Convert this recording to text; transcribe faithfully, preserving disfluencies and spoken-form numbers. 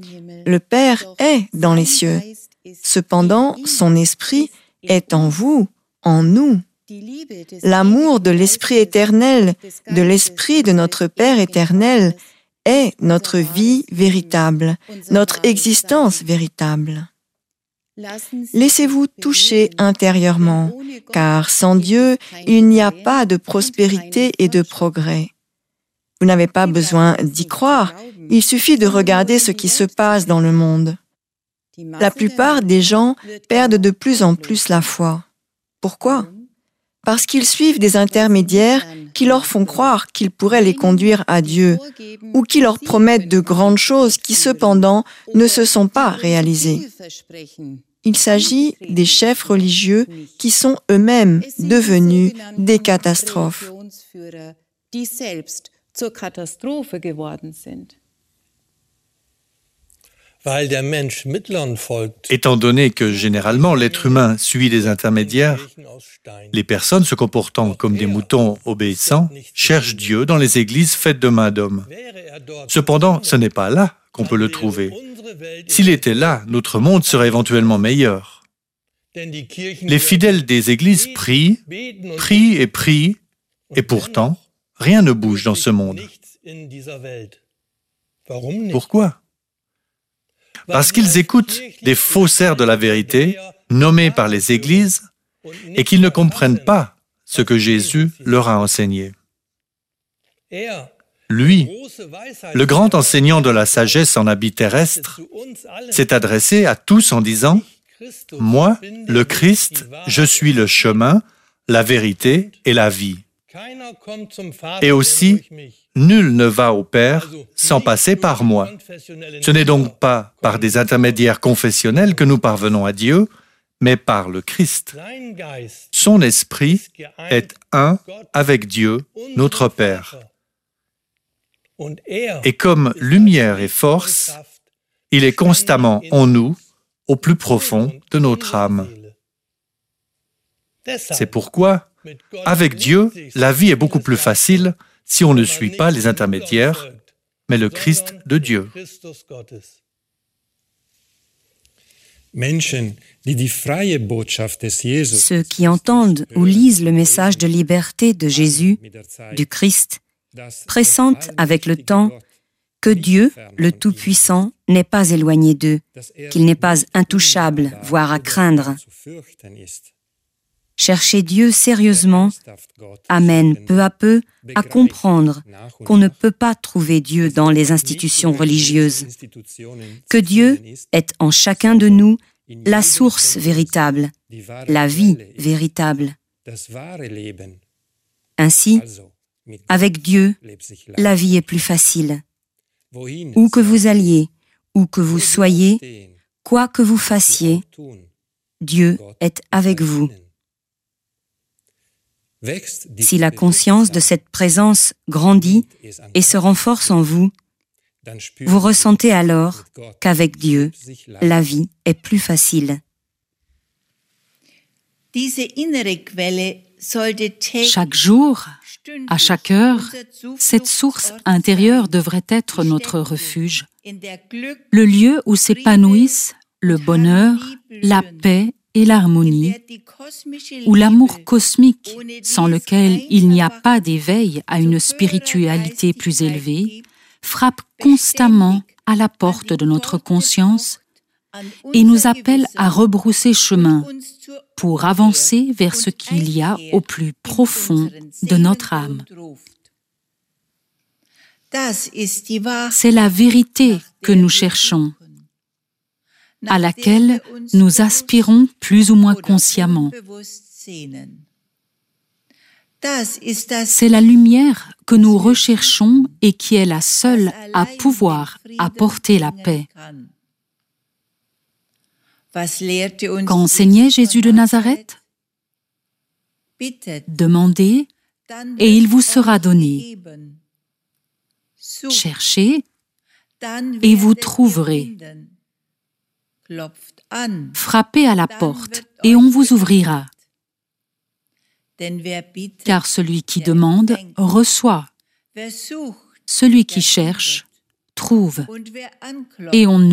Le Père est dans les cieux. Cependant, son esprit est en vous, en nous. L'amour de l'Esprit éternel, de l'Esprit de notre Père éternel, est notre vie véritable, notre existence véritable. Laissez-vous toucher intérieurement, car sans Dieu, il n'y a pas de prospérité et de progrès. Vous n'avez pas besoin d'y croire, il suffit de regarder ce qui se passe dans le monde. La plupart des gens perdent de plus en plus la foi. Pourquoi ? Parce qu'ils suivent des intermédiaires qui leur font croire qu'ils pourraient les conduire à Dieu, ou qui leur promettent de grandes choses qui cependant ne se sont pas réalisées. Il s'agit des chefs religieux qui sont eux-mêmes devenus des catastrophes. Étant donné que généralement l'être humain suit des intermédiaires, les personnes se comportant comme des moutons obéissants cherchent Dieu dans les églises faites de main d'hommes. Cependant, ce n'est pas là qu'on peut le trouver. S'il était là, notre monde serait éventuellement meilleur. Les fidèles des églises prient, prient et prient, et pourtant, rien ne bouge dans ce monde. Pourquoi ? Parce qu'ils écoutent des faussaires de la vérité, nommés par les églises, et qu'ils ne comprennent pas ce que Jésus leur a enseigné. Lui, le grand enseignant de la sagesse en habit terrestre, s'est adressé à tous en disant « Moi, le Christ, je suis le chemin, la vérité et la vie. Et aussi, nul ne va au Père sans passer par moi. Ce n'est donc pas par des intermédiaires confessionnels que nous parvenons à Dieu, mais par le Christ. Son esprit est un avec Dieu, notre Père. Et comme lumière et force, il est constamment en nous, au plus profond de notre âme. C'est pourquoi, avec Dieu, la vie est beaucoup plus facile si on ne suit pas les intermédiaires, mais le Christ de Dieu. Ceux qui entendent ou lisent le message de liberté de Jésus, du Christ, pressentent avec le temps que Dieu, le Tout-Puissant, n'est pas éloigné d'eux, qu'il n'est pas intouchable, voire à craindre. Chercher Dieu sérieusement amène peu à peu à comprendre qu'on ne peut pas trouver Dieu dans les institutions religieuses, que Dieu est en chacun de nous la source véritable, la vie véritable. Ainsi, avec Dieu, la vie est plus facile. Où que vous alliez, où que vous soyez, quoi que vous fassiez, Dieu est avec vous. Si la conscience de cette présence grandit et se renforce en vous, vous ressentez alors qu'avec Dieu, la vie est plus facile. Chaque jour, à chaque heure, cette source intérieure devrait être notre refuge, le lieu où s'épanouissent le bonheur, la paix et l'harmonie, où l'amour cosmique, sans lequel il n'y a pas d'éveil à une spiritualité plus élevée, frappe constamment à la porte de notre conscience et nous appelle à rebrousser chemin pour avancer vers ce qu'il y a au plus profond de notre âme. C'est la vérité que nous cherchons, à laquelle nous aspirons plus ou moins consciemment. C'est la lumière que nous recherchons et qui est la seule à pouvoir apporter la paix. Qu'enseignait Jésus de Nazareth ? Demandez et il vous sera donné. Cherchez et vous trouverez. Frappez à la porte et on vous ouvrira. Car celui qui demande reçoit. Celui qui cherche trouve. Et on